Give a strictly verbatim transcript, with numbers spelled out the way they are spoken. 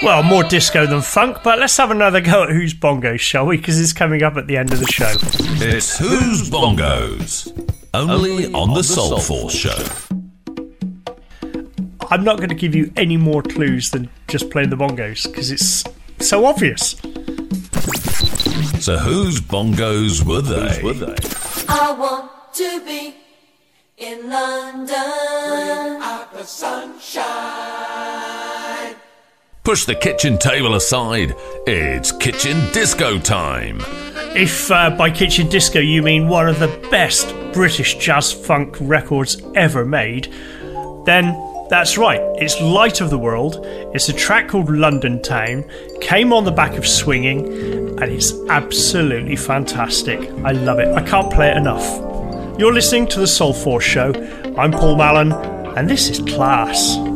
Well, more disco than funk, but let's have another go at Who's Bongos, shall we? Because it's coming up at the end of the show. It's Who's Bongos, only on the Soul Force Show. I'm not going to give you any more clues than just playing the bongos, because it's so obvious. So whose bongos were they? Were they? I want to be in London. Bring out the sunshine. Push the kitchen table aside. It's kitchen disco time. If uh, by kitchen disco you mean one of the best British jazz funk records ever made, then that's right, it's Light of the World. It's a track called London Town, came on the back of Swinging, and it's absolutely fantastic. I love it. I can't play it enough. You're listening to The Soul Force Show. I'm Paul Mallon, and this is class.